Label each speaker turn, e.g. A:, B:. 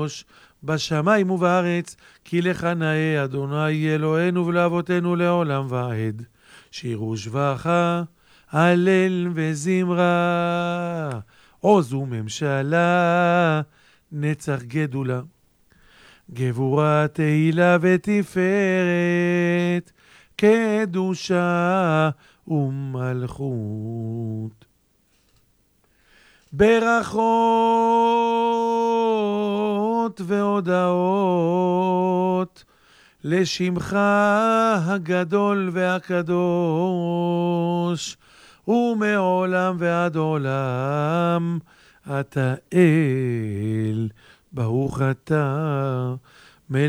A: הקדוש בשמיים ובארץ, כי לך נאה אדוני אלוהינו ולאבותינו לעולם ועד. שירו שבח, הלל וזמרה, עוז וממשלה, נצח גדולה. גבורה תהילה ותפארת, קדושה ומלכות. ברכות והודאות לשמך הגדול והקדוש, ומעולם ועד עולם אתה אל, ברוך אתה